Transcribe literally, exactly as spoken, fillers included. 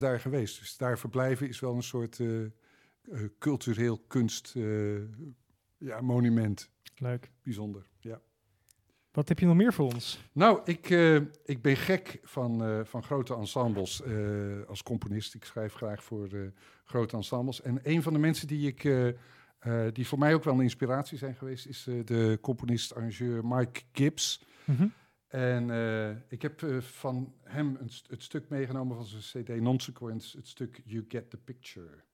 daar geweest. Dus daar verblijven is wel een soort uh, uh, cultureel kunst uh, ja, monument. Leuk. Bijzonder, ja. Wat heb je nog meer voor ons? Nou, ik, uh, ik ben gek van, uh, van grote ensembles uh, als componist. Ik schrijf graag voor uh, grote ensembles. En een van de mensen die, ik, uh, uh, die voor mij ook wel een inspiratie zijn geweest... is uh, de componist-arrangeur Mike Gibbs. Mm-hmm. En uh, ik heb uh, van hem een st- het stuk meegenomen van zijn C D Non-Sequence... het stuk You Get the Picture.